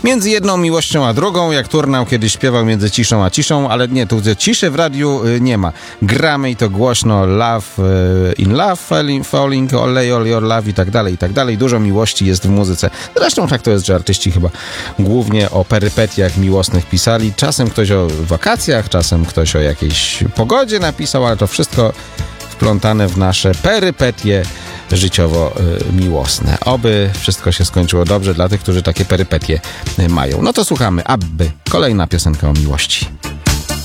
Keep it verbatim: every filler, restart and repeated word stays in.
Między jedną miłością a drugą, jak Turnał kiedyś śpiewał między ciszą a ciszą, ale nie, tu ciszy w radiu nie ma. Gramy i to głośno, love in love, falling, falling all, all your love i tak dalej, i tak dalej. Dużo miłości jest w muzyce. Zresztą tak to jest, że artyści chyba głównie o perypetiach miłosnych pisali. Czasem ktoś o wakacjach, czasem ktoś o jakiejś pogodzie napisał, ale to wszystko wplątane w nasze perypetie życiowo-miłosne. Oby wszystko się skończyło dobrze dla tych, którzy takie perypetie mają. No to słuchamy Abby. Kolejna piosenka o miłości.